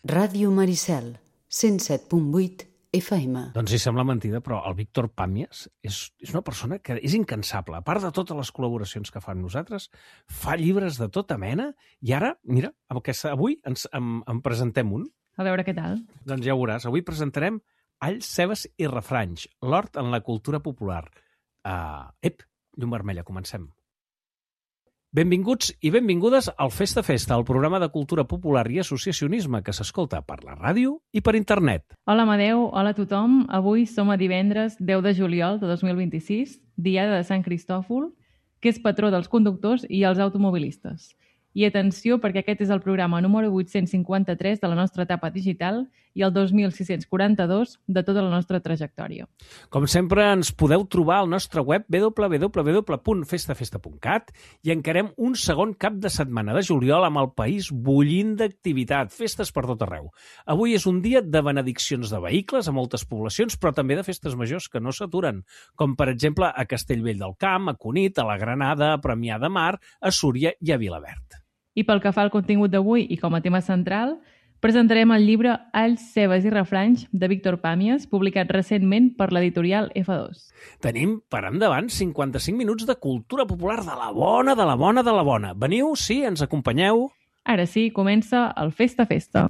Ràdio Maricel, 107.8 FM. Doncs sí, sembla mentida, però el Víctor Pàmies és una persona que és incansable. A part de totes les col·laboracions que fa amb nosaltres, fa llibres de tota mena i ara, mira, avui en presentem un. A veure què tal. Doncs ja ho veuràs. Avui presentarem Alls, cebes i refranys, l'hort en la cultura popular. Llum vermella, comencem. Benvinguts i benvingudes al Festa Festa, el programa de cultura popular i associacionisme que s'escolta per la ràdio i per internet. Hola Amadeu, hola a tothom. Avui som a divendres 10 de juliol de 2026, diada de Sant Cristòfol, que és patró dels conductors i els automobilistes. I atenció, perquè aquest és el programa número 853 de la nostra etapa digital i el 2642 de tota la nostra trajectòria. Com sempre, ens podeu trobar al nostre web www.festafesta.cat i encarem un segon cap de setmana de juliol amb el país bullint d'activitat, festes per tot arreu. Avui és un dia de benediccions de vehicles a moltes poblacions, però també de festes majors que no s'aturen, com per exemple a Castellvell del Camp, a Cunit, a la Granada, a Premià de Mar, a Súria i a Vilaverd. I pel que fa al contingut d'avui i com a tema central, presentarem el llibre Alls, cebes i refranys de Víctor Pàmies, publicat recentment per l'editorial F2. Tenim per endavant 55 minuts de cultura popular de la bona, de la bona, de la bona. Veniu, sí, ens acompanyeu? Ara sí, comença el Festa Festa.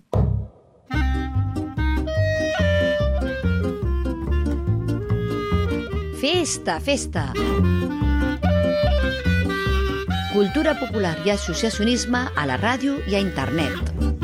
Festa, festa! Cultura popular i associacionisme a la ràdio i a internet.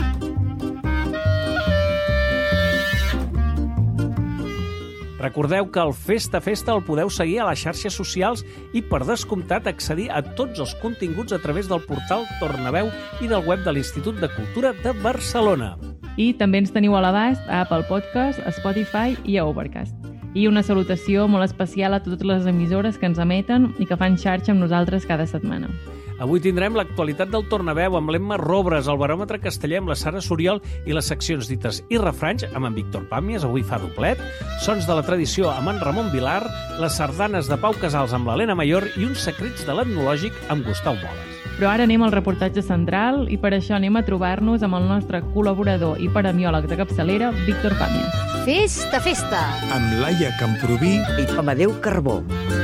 Recordeu que el Festa Festa el podeu seguir a les xarxes socials i, per descomptat, accedir a tots els continguts a través del portal Tornaveu i del web de l'Institut de Cultura de Barcelona. I també ens teniu a l'abast a Apple Podcast, a Spotify i a Overcast. I una salutació molt especial a totes les emissores que ens emeten i que fan xarxa amb nosaltres cada setmana. Avui tindrem l'actualitat del Tornaveu amb l'Emma Robres, el baròmetre casteller amb la Sara Soriol i les seccions dites i refranys amb en Víctor Pàmies, avui fa doblet, sons de la tradició amb en Ramon Vilar, les sardanes de Pau Casals amb l'Helena Mayor i uns secrets de l'etnològic amb Gustau Boles. Però ara anem al reportatge central i per això anem a trobar-nos amb el nostre col·laborador i paramiòleg de capçalera, Víctor Pàmies. Festa, festa! Amb Laia Camproví I Amadeu Carbó.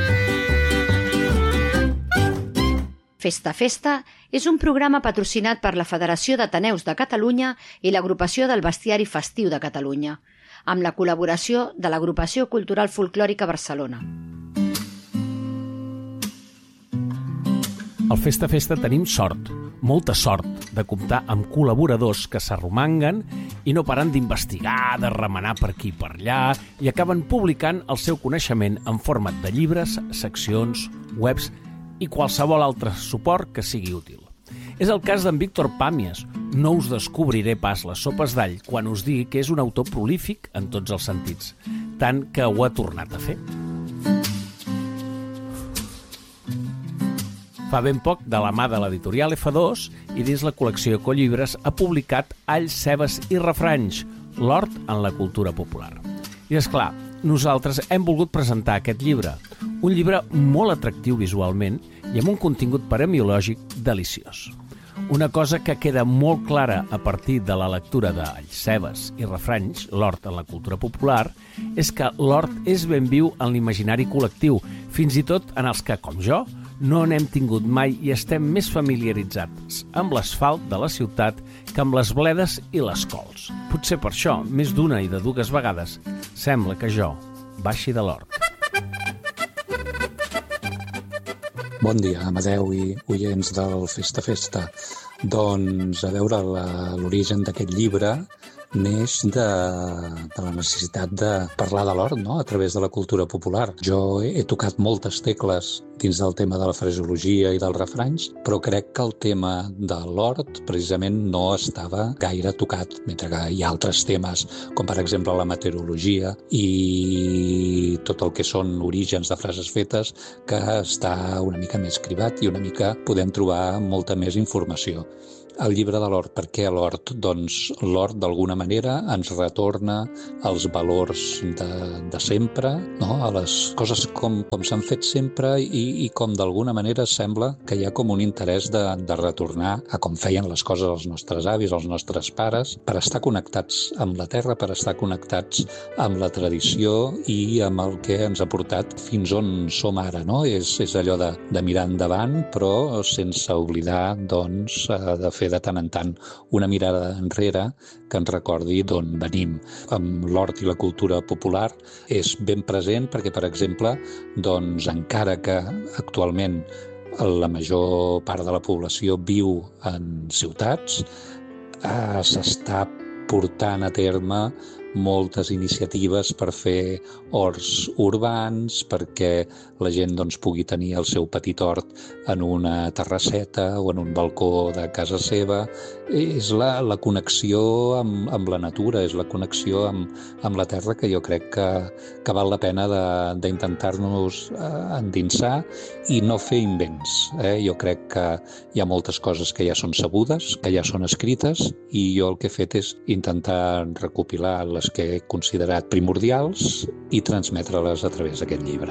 Festa, festa és un programa patrocinat per la Federació d'Ateneus de Catalunya i l'Agrupació del Bestiari Festiu de Catalunya, amb la col·laboració de l'Agrupació Cultural Folclòrica Barcelona. Al Festa Festa tenim sort, molta sort, de comptar amb col·laboradors que s'arromanguen i no paren d'investigar, de remenar per aquí i per allà i acaben publicant el seu coneixement en format de llibres, seccions, webs i qualsevol altre suport que sigui útil. És el cas d'en Víctor Pàmies. No us descobriré pas les sopes d'all quan us digui que és un autor prolífic en tots els sentits, tant que ho ha tornat a fer. Fa ben poc, de la mà de l'editorial F2 i dins la col·lecció Ecollibres, ha publicat Alls, cebes i refranys, l'hort en la cultura popular. I és clar, nosaltres hem volgut presentar aquest llibre, un llibre molt atractiu visualment i amb un contingut paramiològic deliciós. Una cosa que queda molt clara a partir de la lectura d'Alls, cebes i refranys, l'hort en la cultura popular, és que l'hort és ben viu en l'imaginari col·lectiu, fins i tot en els que, com jo, no n'hem tingut mai i estem més familiaritzats amb l'asfalt de la ciutat que amb les bledes i les cols. Potser per això, més d'una i de dues vegades, sembla que jo baixi de l'hort. Bon dia, Amadeu i oients del Festa Festa. Doncs, a veure, l'origen d'aquest llibre neix de la necessitat de parlar de l'hort, no?, a través de la cultura popular. Jo he tocat moltes tecles dins del tema de la fraseologia i dels refranys, però crec que el tema de l'hort precisament no estava gaire tocat, mentre que hi ha altres temes, com per exemple la meteorologia i tot el que són orígens de frases fetes, que està una mica més cribat i una mica podem trobar molta més informació. El llibre de l'hort. Per què l'hort? Doncs l'hort d'alguna manera ens retorna als valors de sempre, no? A les coses com s'han fet sempre i com d'alguna manera sembla que hi ha com un interès de retornar a com feien les coses els nostres avis, els nostres pares, per estar connectats amb la terra, per estar connectats amb la tradició i amb el que ens ha portat fins on som ara, no? És allò de mirar endavant, però sense oblidar, doncs, de fer de tant en tant una mirada enrere que ens recordi d'on venim. Amb l'hort i la cultura popular és ben present perquè, per exemple, doncs, encara que actualment la major part de la població viu en ciutats, s'està portant a terme moltes iniciatives per fer horts urbans, perquè la gent doncs, pugui tenir el seu petit hort en una terrasseta o en un balcó de casa seva. És la connexió amb la natura, és la connexió amb la terra que jo crec que val la pena d'intentar-nos endinsar i no fer invents. Jo crec que hi ha moltes coses que ja són sabudes, que ja són escrites, i jo el que he fet és intentar recopilar les que he considerat primordials i transmetre-les a través d'aquest llibre.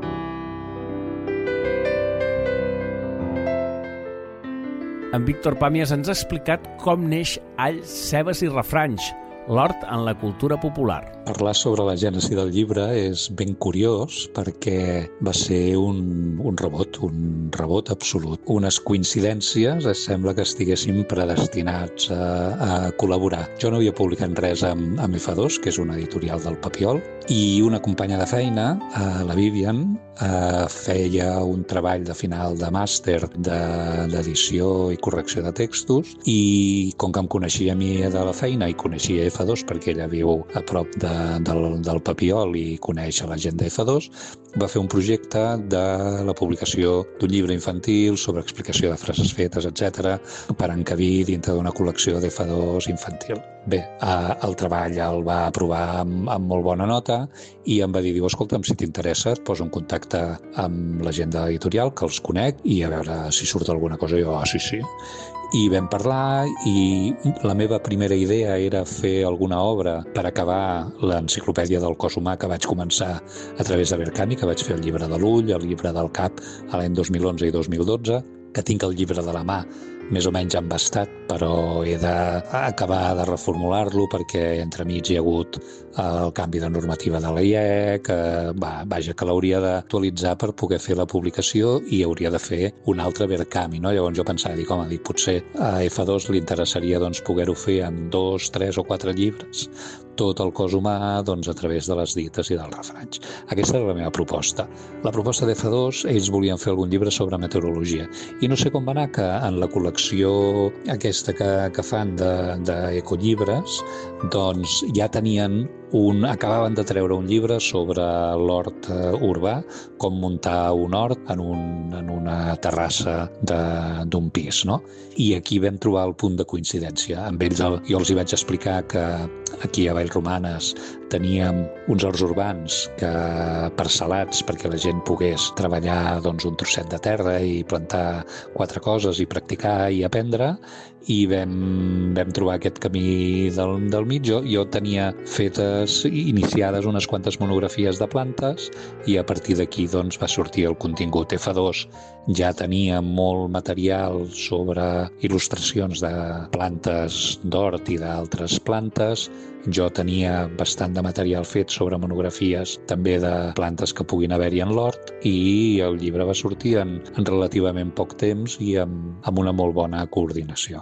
En Víctor Pàmies ens ha explicat com neix Alls, Cebes i Refranys, l'hort en la cultura popular. Parlar sobre la gènesi del llibre és ben curiós perquè va ser un rebot absolut. Unes coincidències, sembla que estiguéssim predestinats a col·laborar. Jo no havia publicat res amb F2, que és una editorial del Papiol, i una companya de feina, la Vivian, feia un treball de final de màster d'edició i correcció de textos, i com que em coneixia a mi de la feina i coneixia F2 perquè ella viu a prop del Papiol i coneix a la gent de F2, va fer un projecte de la publicació d'un llibre infantil sobre explicació de frases fetes, etc., per encabir dintre d'una col·lecció d'F2 infantil. Bé, el treball el va aprovar amb molt bona nota i em va dir, escolta'm, si t'interessa et poso en contacte amb la gent de l'editorial, que els conec, i a veure si surt alguna cosa. Jo, sí. I vam parlar i la meva primera idea era fer alguna obra per acabar l'enciclopèdia del cos humà que vaig començar a través de Berkami, que vaig fer el llibre de l'ull, el llibre del cap a l'any 2011 i 2012, que tinc el llibre de la mà més o menys embastat, però he d'acabar de reformular-lo perquè entremig hi ha hagut el canvi de normativa de l'IEC, vaja, que l'hauria d'actualitzar per poder fer la publicació i hauria de fer un altre Berkami, no? Llavors jo pensava, potser a F2 li interessaria poder-ho fer en 2, 3 o 4 llibres, tot el cos humà a través de les dites i dels refranys. Aquesta era la meva proposta. La proposta d'F2, ells volien fer algun llibre sobre meteorologia. I no sé com va anar que en la col·lecció aquesta que fan d'ecollibres, doncs ja tenien acabaven de treure un llibre sobre l'hort urbà, com muntar un hort en una terrassa d'un pis, no? I aquí vam trobar el punt de coincidència. Amb ells jo els hi vaig explicar que aquí a Vallromanes teníem uns horts urbans parcel·lats perquè la gent pogués treballar un trosset de terra i plantar 4 coses i practicar i aprendre, i vam trobar aquest camí del mig. Jo tenia iniciades unes quantes monografies de plantes i a partir d'aquí va sortir el contingut. F2 ja tenia molt material sobre il·lustracions de plantes d'hort i d'altres plantes. Jo tenia bastant de material fet sobre monografies també de plantes que puguin haver-hi en l'hort, i el llibre va sortir en relativament poc temps i amb una molt bona coordinació.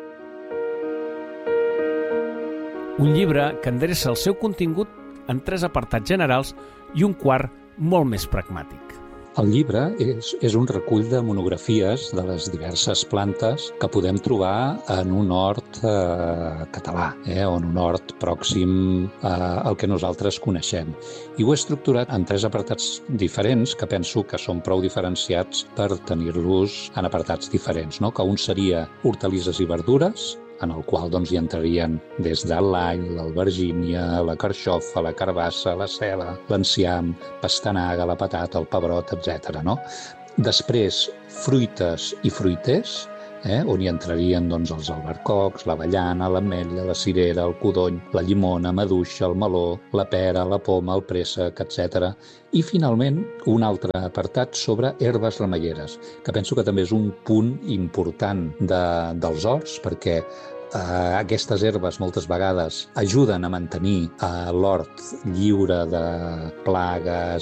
Un llibre que endreça el seu contingut en 3 apartats generals i un quart molt més pragmàtic. El llibre és un recull de monografies de les diverses plantes que podem trobar en un hort català, o en un hort pròxim al que nosaltres coneixem. I ho he estructurat en 3 apartats diferents que penso que són prou diferenciats per tenir-los en apartats diferents, no? Que un seria hortalisses i verdures, en el qual hi entrarien des de l'all, l'albergínia, la carxofa, la carbassa, la ceba, l'enciam, pastanaga, la patata, el pebrot, etc. No? Després, fruites i fruiters, on hi entrarien doncs, els albercocs, l'avellana, l'ametlla, la cirera, el codony, la llimona, maduixa, el meló, la pera, la poma, el préssec, etc. I, finalment, un altre apartat sobre herbes remeieres, que penso que també és un punt important dels horts, perquè aquestes herbes moltes vegades ajuden a mantenir l'hort lliure de plagues